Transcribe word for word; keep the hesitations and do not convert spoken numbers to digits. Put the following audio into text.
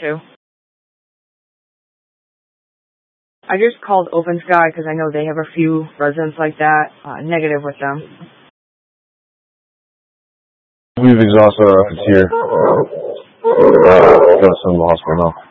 too. I just called Open Sky because I know they have a few residents like that, uh, negative with them. We've exhausted our options here. Uh, got to send them to the hospital now.